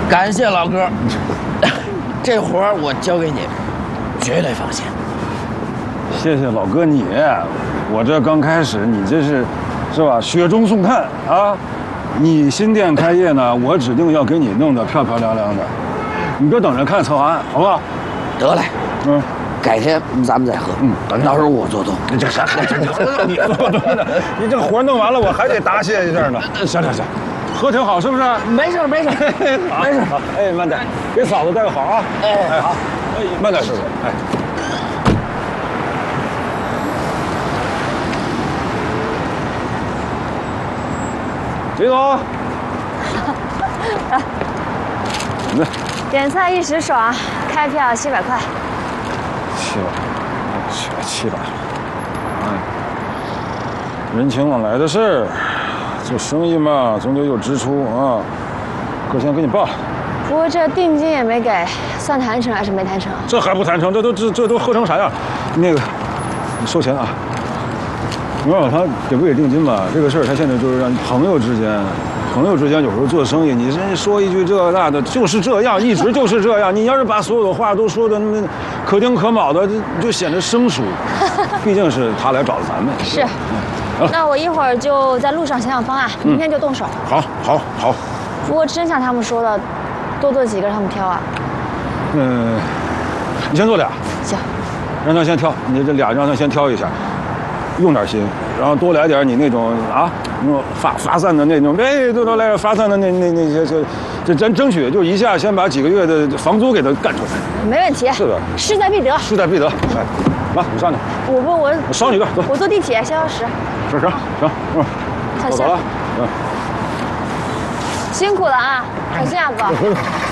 感谢老哥，这活儿我交给你，绝对放心。 谢谢老哥你，我这刚开始，你这是吧？雪中送炭啊！你新店开业呢，我指定要给你弄得漂漂亮亮的，你就等着看策划案，好不好？ 得嘞，改天咱们再喝。到时候我做东。 你这啥？你做东的，你这活弄完了，我还得答谢一下呢。行，喝挺好，是不是？ 没事。 没事。好，哎，慢点，给嫂子带个好啊。 哎，好。 哎，慢点，师傅。哎。李总， 点菜一时爽，开票700块。 700，人情往来的事儿，做生意嘛，总得有支出啊。哥先给你报。 不过这定金也没给，算谈成还是没谈成？ 这还不谈成？这都喝成啥样？那个，你收钱啊！你问我他给不给定金吧？这个事儿他现在就是让朋友之间有时候做生意，你说一句这那的，就是这样，一直就是这样。你要是把所有的话都说的那么可丁可卯的，就显得生疏。毕竟是他来找的咱们。 是。那我一会儿就在路上想想方案，明天就动手。 好。 不过真像他们说的，多做几个让他们挑啊。 你先做俩。 行。 让他先挑，你这俩让他先挑一下。用点心，然后多来点你那种发散的那种，多来点发散的那些，这咱争取就一下先把几个月的房租给他干出来。 没问题。 是的， 势在必得。 哎，来，你上去。我捎你一个。 我坐地铁1小时。 行， 走了。辛苦了啊，小心啊哥。